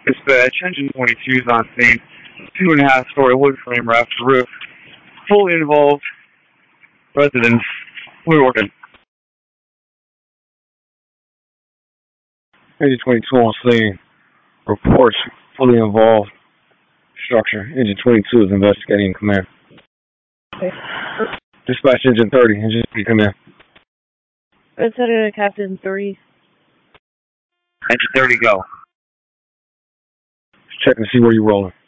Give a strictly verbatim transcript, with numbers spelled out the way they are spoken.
Dispatch, engine twenty-two is on scene. Two and a half story wood frame wrapped roof. Fully involved residents. We're working. Engine twenty-two on scene. Reports fully involved structure. Engine twenty-two is investigating in command. Okay. Dispatch engine thirty. Engine three, come in. Red Senator Captain three. Engine thirty, go. Check and see where you're rolling.